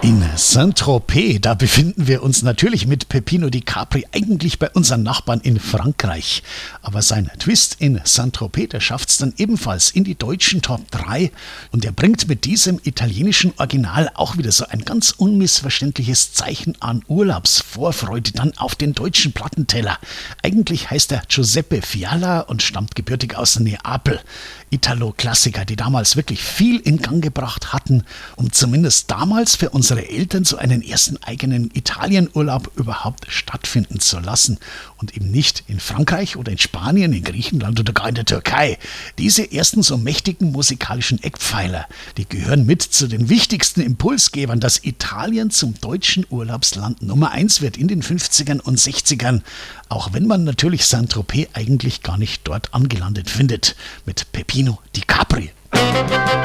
In Saint-Tropez, da befinden wir uns natürlich mit Peppino Di Capri eigentlich bei unseren Nachbarn in Frankreich. Aber sein Twist in Saint-Tropez, der schafft es dann ebenfalls in die deutschen Top 3 und er bringt mit diesem italienischen Original auch wieder so ein ganz unmissverständliches Zeichen an Urlaubsvorfreude dann auf den deutschen Plattenteller. Eigentlich heißt er Giuseppe Fiala und stammt gebürtig aus Neapel. Italo-Klassiker, die damals wirklich viel in Gang gebracht hatten, um zumindest damals für unsere Eltern so einen ersten eigenen Italienurlaub überhaupt stattfinden zu lassen und eben nicht in Frankreich oder in Spanien, in Griechenland oder gar in der Türkei. Diese ersten so mächtigen musikalischen Eckpfeiler, die gehören mit zu den wichtigsten Impulsgebern, dass Italien zum deutschen Urlaubsland Nummer 1 wird in den 50ern und 60ern, auch wenn man natürlich Saint-Tropez eigentlich gar nicht dort angelandet findet, mit Peppino Di Capri.